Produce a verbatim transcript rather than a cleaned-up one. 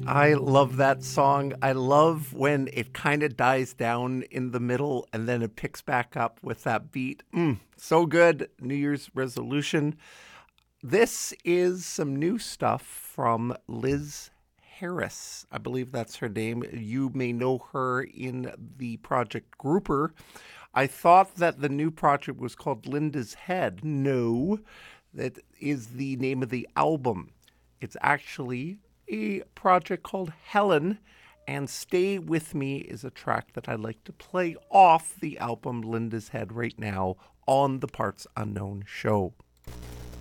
I love that song. I love when it kind of dies down in the middle and then it picks back up with that beat. Mm, so good. New Year's resolution. This is some new stuff from Liz Harris. I believe that's her name. You may know her in the project Grouper. I thought that the new project was called Linda's Head. No, that is the name of the album. It's actually a project called Helen, and Stay With Me is a track that I like to play off the album Linda's Head right now on the Parts Unknown show.